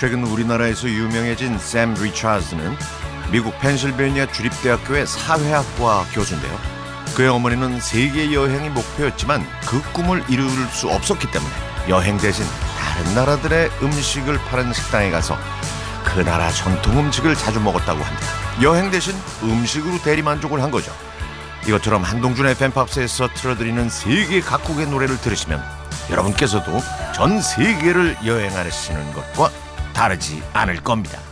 최근 우리나라에서 유명해진 샘 리처즈는 미국 펜실베니아 주립대학교의 사회학과 교수인데요. 그의 어머니는 세계 여행이 목표였지만 그 꿈을 이룰 수 없었기 때문에 여행 대신 다른 나라들의 음식을 파는 식당에 가서 그 나라 전통 음식을 자주 먹었다고 합니다. 여행 대신 음식으로 대리만족을 한 거죠. 이것처럼 한동준의 팬팝스에서 틀어드리는 세계 각국의 노래를 들으시면 여러분께서도 전 세계를 여행하시는 것과 다르지 않을 겁니다.